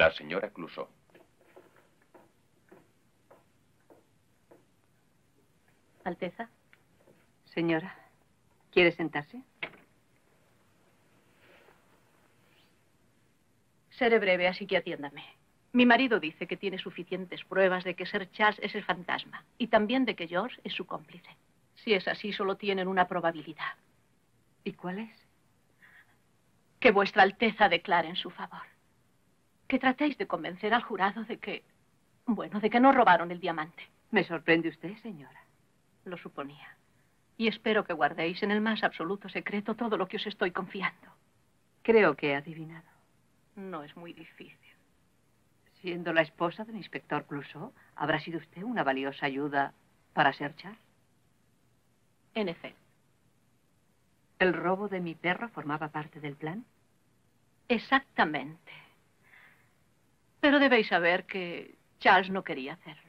La señora Clouseau. Alteza. Señora, ¿quiere sentarse? Seré breve, así que atiéndame. Mi marido dice que tiene suficientes pruebas de que Sir Charles es el fantasma y también de que George es su cómplice. Si es así, solo tienen una probabilidad. ¿Y cuál es? Que vuestra Alteza declare en su favor. Que tratéis de convencer al jurado de que... bueno, de que no robaron el diamante. ¿Me sorprende usted, señora? Lo suponía. Y espero que guardéis en el más absoluto secreto todo lo que os estoy confiando. Creo que he adivinado. No es muy difícil. Siendo la esposa del inspector Clouseau, ¿habrá sido usted una valiosa ayuda para Sir Charles? En efecto. ¿El robo de mi perro formaba parte del plan? Exactamente. Pero debéis saber que Charles no quería hacerlo.